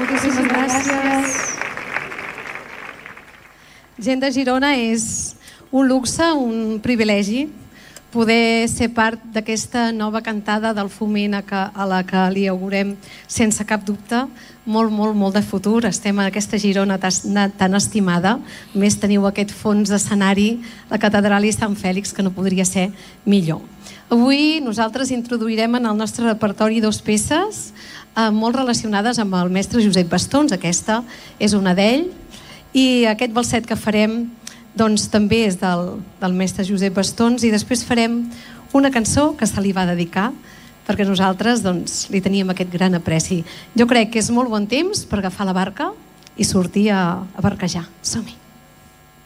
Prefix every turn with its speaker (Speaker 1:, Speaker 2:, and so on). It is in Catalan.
Speaker 1: Moltíssimes gràcies. Gent de Girona, és un luxe, un privilegi poder ser part d'aquesta nova cantada del Foment a la que li augurem sense cap dubte molt de futur. Estem en aquesta Girona tan estimada, a més teniu aquest fons d'escenari, la catedral i Sant Fèlix, que no podria ser millor. Avui nosaltres introduirem en el nostre repertori 2 peces molt relacionades amb el mestre Josep Bastons. Aquesta és una d'ell, i aquest balset que farem doncs també és del mestre Josep Bastons, i després farem una cançó que se li va dedicar perquè nosaltres li teníem aquest gran apreci. Jo crec que és molt bon temps per agafar la barca i sortir a barquejar. Som-hi!